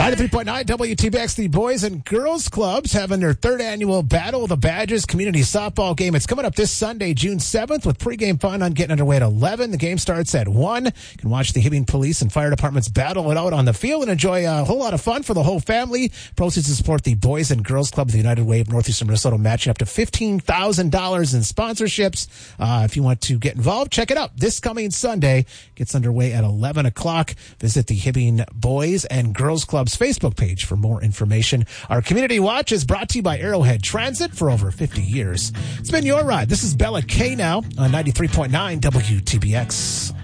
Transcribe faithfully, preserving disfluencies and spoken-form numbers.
ninety-three point nine W T B X, the Boys and Girls Clubs having their third annual Battle of the Badges community softball game. It's coming up this Sunday, June seventh, with pregame fun on getting underway at eleven. The game starts at one. You can watch the Hibbing Police and Fire Departments battle it out on the field and enjoy a whole lot of fun for the whole family. Proceeds to support the Boys and Girls Club of the United Way of Northeastern Minnesota, matching up to fifteen thousand dollars in sponsorships. Uh, if you want to get involved, check it out. This coming Sunday gets underway at eleven o'clock. Visit the Hibbing Boys and Girls Club's Facebook page for more information. Our Community Watch is brought to you by Arrowhead Transit for over fifty years. It's been your ride. This is Bella K now on ninety-three point nine W T B X.